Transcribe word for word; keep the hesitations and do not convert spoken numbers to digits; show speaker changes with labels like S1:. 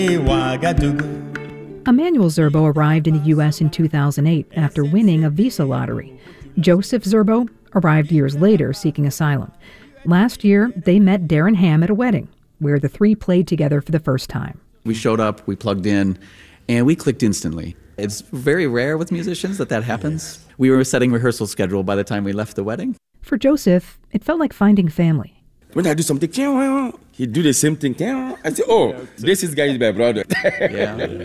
S1: Emmanuel Zerbo arrived in the U S in two thousand eight after winning a visa lottery. Joseph Zerbo arrived years later seeking asylum. Last year, they met Darren Ham at a wedding, where the three played together for the first time.
S2: We showed up, we plugged in, and we clicked instantly. It's very rare with musicians that that happens. We were setting rehearsal schedule by the time we left the wedding.
S1: For Joseph, it felt like finding family.
S3: When I do something, he do the same thing. I say, oh, this is guy is my brother.
S2: Yeah.